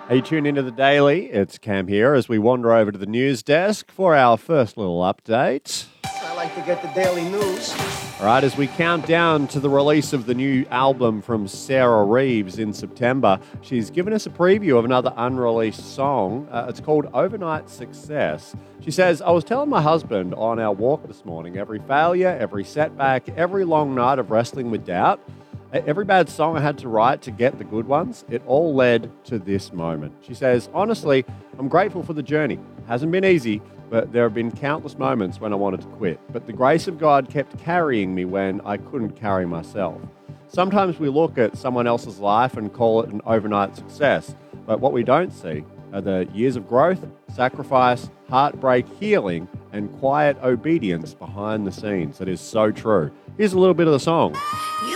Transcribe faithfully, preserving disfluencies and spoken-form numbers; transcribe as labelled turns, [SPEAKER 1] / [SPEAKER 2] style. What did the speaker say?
[SPEAKER 1] Hey, you tune into the Daily. It's Cam here as we wander over to the news desk for our first little update.
[SPEAKER 2] I like to get the daily news.
[SPEAKER 1] All right, as we count down to the release of the new album from Sarah Reeves in September, she's given us a preview of another unreleased song. Uh, it's called Overnight Success. She says, I was telling my husband on our walk this morning, every failure, every setback, every long night of wrestling with doubt, every bad song I had to write to get the good ones, it all led to this moment. She says, honestly, I'm grateful for the journey. It hasn't been easy, but there have been countless moments when I wanted to quit. But the grace of God kept carrying me when I couldn't carry myself. Sometimes we look at someone else's life and call it an overnight success, but what we don't see are the years of growth, sacrifice, heartbreak, healing, and quiet obedience behind the scenes. That is so true. Here's a little bit of the song.